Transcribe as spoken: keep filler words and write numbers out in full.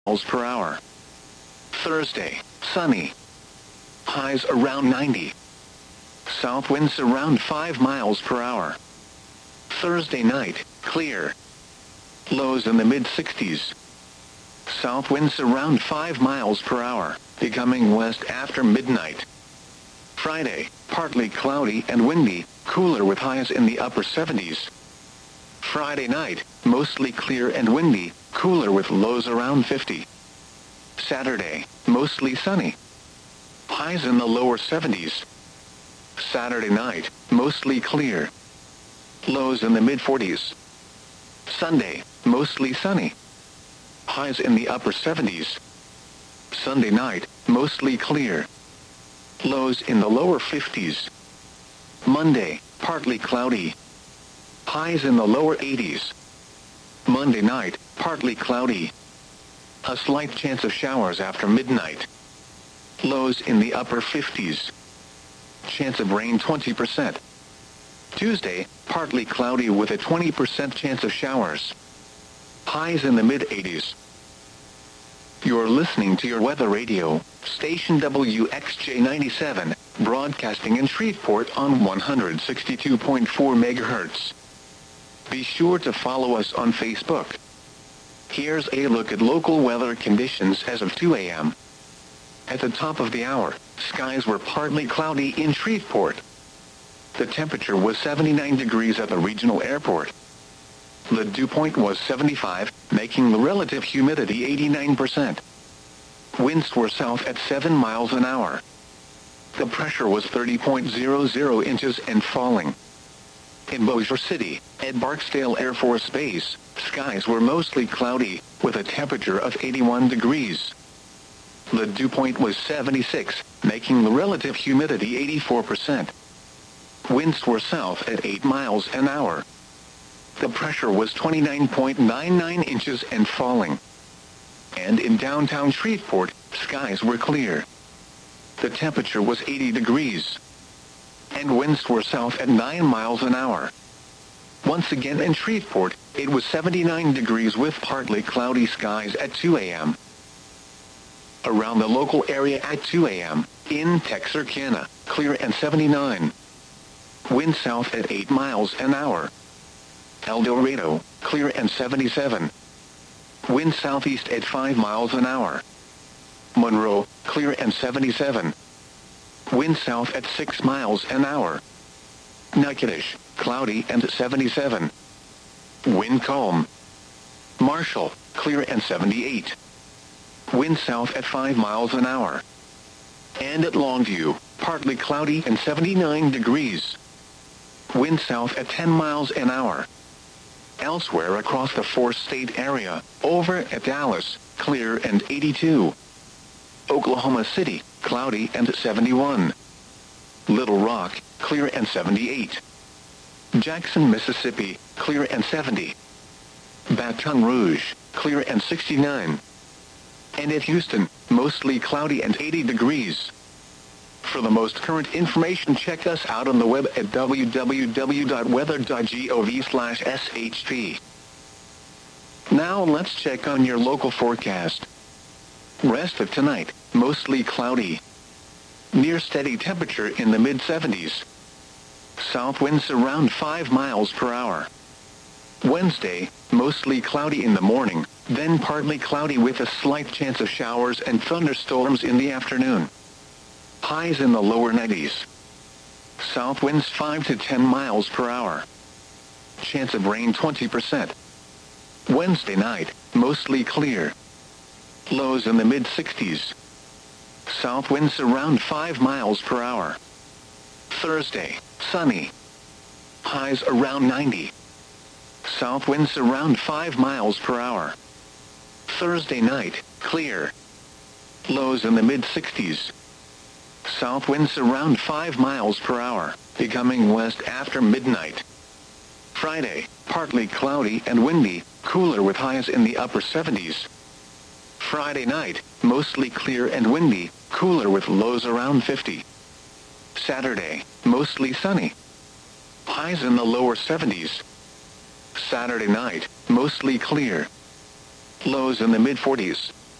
miles per hour. Thursday, sunny. Highs around ninety. South winds around five miles per hour. Thursday night, clear. Lows in the mid-sixties. South winds around five miles per hour, becoming west after midnight. Friday, partly cloudy and windy, cooler with highs in the upper seventies. Friday night, mostly clear and windy, cooler with lows around fifty. Saturday, mostly sunny. Highs in the lower seventies. Saturday night, mostly clear. Lows in the mid-forties. Sunday, mostly sunny. Highs in the upper seventies. Sunday night, mostly clear. Lows in the lower fifties. Monday, partly cloudy. Highs in the lower eighties. Monday night, partly cloudy. A slight chance of showers after midnight. Lows in the upper fifties. Chance of rain twenty percent. Tuesday, partly cloudy with a twenty percent chance of showers. Highs in the mid-eighties. You're listening to your weather radio, station W X J ninety-seven, broadcasting in Shreveport on one hundred sixty-two point four megahertz. Be sure to follow us on Facebook. Here's a look at local weather conditions as of two a m At the top of the hour, skies were partly cloudy in Shreveport. The temperature was seventy-nine degrees at the regional airport. The dew point was seventy-five, making the relative humidity eighty-nine percent. Winds were south at seven miles an hour. The pressure was thirty point zero zero inches and falling. In Bossier City, at Barksdale Air Force Base, skies were mostly cloudy, with a temperature of eighty-one degrees. The dew point was seventy-six, making the relative humidity eighty-four percent. Winds were south at eight miles an hour. The pressure was twenty-nine point nine nine inches and falling. And in downtown Shreveport, skies were clear. The temperature was eighty degrees. And winds were south at nine miles an hour. Once again in Shreveport, it was seventy-nine degrees with partly cloudy skies at two a m Around the local area at two a m, in Texarkana, clear and seventy-nine. Wind south at eight miles an hour. El Dorado, clear and seventy-seven. Wind southeast at five miles an hour. Monroe, clear and seventy-seven. Wind south at six miles an hour. Natchitoches, cloudy and seventy-seven. Wind calm. Marshall, clear and seventy-eight. Wind south at five miles an hour. And at Longview, partly cloudy and seventy-nine degrees. Wind south at ten miles an hour. Elsewhere across the four-state area, over at Dallas, clear and eighty-two. Oklahoma City, cloudy and seventy-one. Little Rock, clear and seventy-eight. Jackson, Mississippi, clear and seventy. Baton Rouge, clear and sixty-nine. And at Houston, mostly cloudy and eighty degrees. For the most current information, check us out on the web at w w w dot weather dot gov slash s h p. Now let's check on your local forecast. Rest of tonight, mostly cloudy. Near steady temperature in the mid-seventies. South winds around five miles per hour. Wednesday, mostly cloudy in the morning, then partly cloudy with a slight chance of showers and thunderstorms in the afternoon. Highs in the lower nineties. South winds five to ten miles per hour. Chance of rain twenty percent. Wednesday night, mostly clear. Lows in the mid-sixties. South winds around five miles per hour. Thursday, sunny. Highs around ninety. South winds around five miles per hour. Thursday night, clear. Lows in the mid-sixties. South winds around five miles per hour, becoming west after midnight. Friday, partly cloudy and windy, cooler with highs in the upper seventies. Friday night, mostly clear and windy, cooler with lows around fifty. Saturday, mostly sunny. Highs in the lower seventies. Saturday night, mostly clear. Lows in the mid-forties.